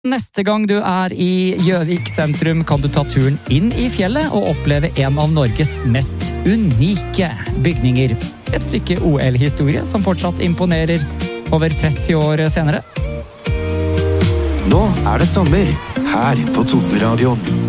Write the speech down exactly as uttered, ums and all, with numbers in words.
Neste gang du er i Gjøvik sentrum kan du ta turen inn i fjellet og oppleve en av Norges mest unike bygninger. Et stykke O L-historie som fortsatt imponerer over tretti år senere. Nå er det sommer her på Totenradioen.